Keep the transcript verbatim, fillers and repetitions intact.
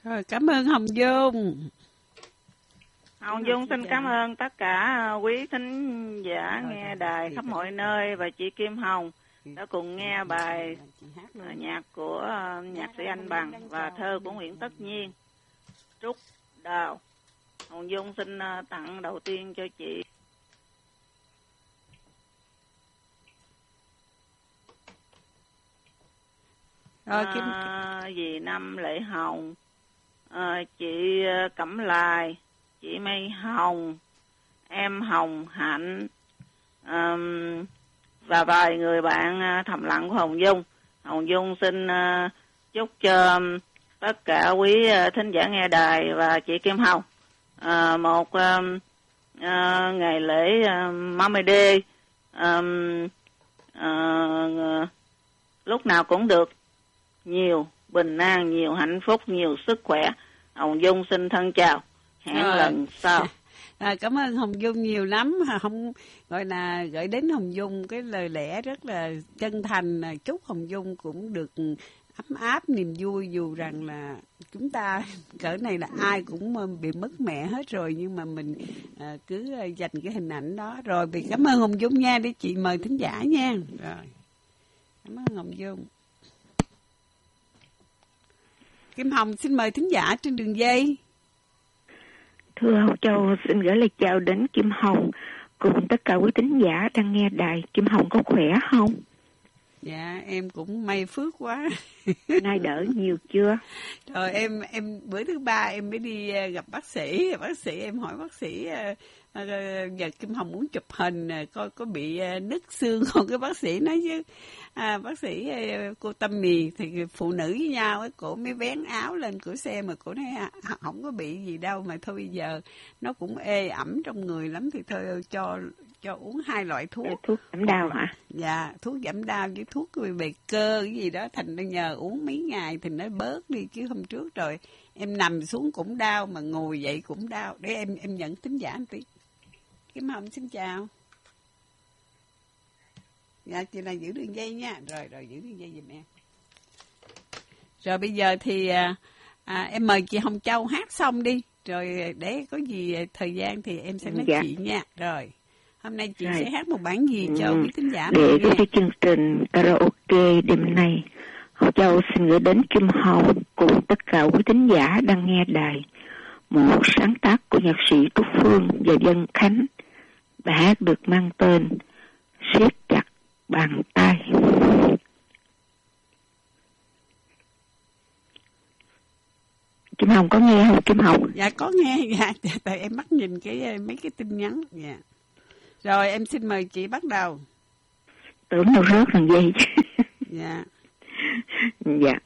Rồi, cảm ơn Hồng Dung. Hồng Dung xin cảm ơn tất cả quý thính giả nghe đài khắp mọi nơi và chị Kim Hồng đã cùng nghe bài nhạc của nhạc sĩ Anh Bằng và thơ của Nguyễn Tất Nhiên, Trúc Đào. Hồng Dung xin tặng đầu tiên cho chị. Rồi, Kim... à, vì năm Lệ Hồng, à, chị Cẩm Lài, chị Mây Hồng, em Hồng Hạnh, um, và vài người bạn thầm lặng của Hồng Dung. Hồng Dung xin uh, chúc cho um, tất cả quý uh, thính giả nghe đài và chị Kim Hồng uh, một um, uh, ngày lễ uh, Mama Day um, uh, lúc nào cũng được nhiều bình an, nhiều hạnh phúc, nhiều sức khỏe. Hồng Dung xin thân chào, hẹn rồi. Lần sau. À, cảm ơn Hồng Dung nhiều lắm, không gọi là gửi đến Hồng Dung cái lời lẽ rất là chân thành, chúc Hồng Dung cũng được ấm áp niềm vui, dù rằng là chúng ta cỡ này là ai cũng bị mất mẹ hết rồi, nhưng mà mình à, cứ dành cái hình ảnh đó. Rồi vì cảm ơn Hồng Dung nha, để chị mời thính giả nha. Rồi, cảm ơn Hồng Dung. Kim Hồng xin mời thính giả trên đường dây. Thưa Hồng Châu, xin gửi lời chào đến Kim Hồng cùng tất cả quý thính giả đang nghe đài. Kim Hồng có khỏe không? Dạ, em cũng may phước quá. Nay đỡ nhiều chưa? Rồi em em bữa thứ ba em mới đi gặp bác sĩ. Bác sĩ em hỏi bác sĩ giờ Kim Hồng muốn chụp hình coi có bị nứt xương không. Cái bác sĩ nói chứ à, bác sĩ cô Tâm Mì thì phụ nữ với nhau ấy, cổ mới vén áo lên cửa xe mà cổ nói không có bị gì đâu, mà thôi bây giờ nó cũng ê ẩm trong người lắm thì thôi cho cho uống hai loại thuốc. Thuốc giảm đau hả? Dạ, thuốc giảm đau với thuốc về cơ cái gì đó, thành ra nhờ uống mấy ngày thì nó bớt đi, chứ hôm trước rồi em nằm xuống cũng đau mà ngồi dậy cũng đau. Để em em nhận thính giả một tí. Kim Hồng xin chào. Dạ, chị là giữ đường dây nha. Rồi, rồi giữ đường dây giùm em. Rồi bây giờ thì à, em mời chị Hồng Châu hát xong đi. Rồi để có gì thời gian thì em sẽ nói dạ. chuyện nha. Rồi, hôm nay chị rồi. sẽ hát một bản gì cho quý thính giả để có cái chương trình karaoke đêm nay. Hồng Châu xin gửi đến Kim Hồng cùng tất cả quý thính giả đang nghe đài một sáng tác của nhạc sĩ Trúc Phương và Dân Khánh. Bài hát được mang tên Siết Chặt Bàn Tay. Kim Hồng có nghe không Kim Hồng? Dạ có nghe, dạ, tại em bắt nhìn cái mấy cái tin nhắn. Dạ. Rồi em xin mời chị bắt đầu. Tưởng đâu rớt thằng dây chứ. Dạ. Dạ.